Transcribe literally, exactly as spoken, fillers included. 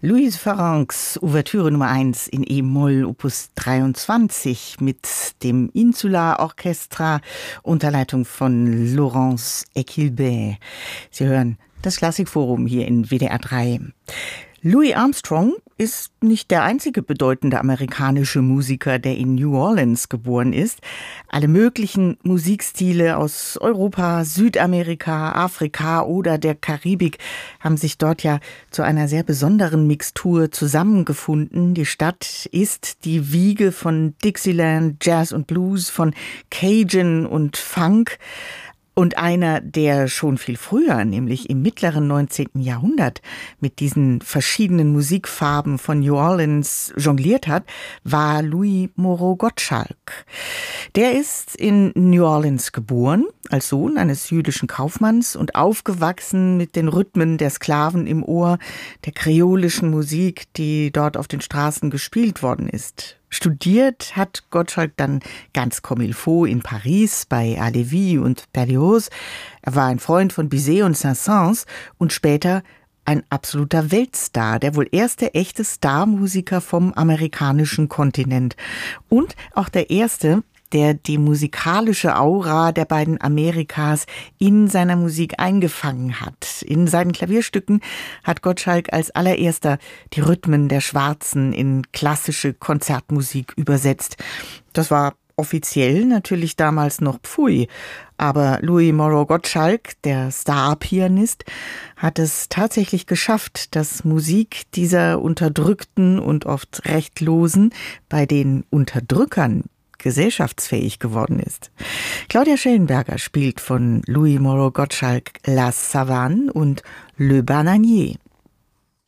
Louise Farrencs Ouvertüre Nummer eins in E-Moll, Opus dreiundzwanzig mit dem Insula Orchestra unter Leitung von Laurence Equilbert. Sie hören das Klassikforum hier in W D R drei. Louis Armstrong ist nicht der einzige bedeutende amerikanische Musiker, der in New Orleans geboren ist. Alle möglichen Musikstile aus Europa, Südamerika, Afrika oder der Karibik haben sich dort ja zu einer sehr besonderen Mixtur zusammengefunden. Die Stadt ist die Wiege von Dixieland, Jazz und Blues, von Cajun und Funk. Und einer, der schon viel früher, nämlich im mittleren neunzehnten Jahrhundert, mit diesen verschiedenen Musikfarben von New Orleans jongliert hat, war Louis Moreau Gottschalk. Der ist in New Orleans geboren, als Sohn eines jüdischen Kaufmanns und aufgewachsen mit den Rhythmen der Sklaven im Ohr, der kreolischen Musik, die dort auf den Straßen gespielt worden ist. Studiert hat Gottschalk dann ganz comme il faut in Paris bei Halévy und Berlioz. Er war ein Freund von Bizet und Saint-Saëns und später ein absoluter Weltstar, der wohl erste echte Starmusiker vom amerikanischen Kontinent und auch der erste, der die musikalische Aura der beiden Amerikas in seiner Musik eingefangen hat. In seinen Klavierstücken hat Gottschalk als allererster die Rhythmen der Schwarzen in klassische Konzertmusik übersetzt. Das war offiziell natürlich damals noch Pfui, aber Louis Moreau Gottschalk, der Star-Pianist, hat es tatsächlich geschafft, dass Musik dieser Unterdrückten und oft Rechtlosen bei den Unterdrückern gesellschaftsfähig geworden ist. Claudia Schellenberger spielt von Louis Moreau Gottschalk La Savane und Le Bananier.